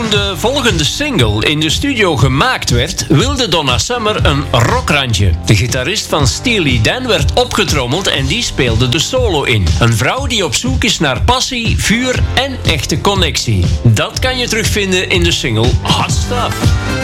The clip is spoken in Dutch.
Toen de volgende single in de studio gemaakt werd, wilde Donna Summer een rockrandje. De gitarist van Steely Dan werd opgetrommeld en die speelde de solo in. Een vrouw die op zoek is naar passie, vuur en echte connectie. Dat kan je terugvinden in de single Hot Stuff.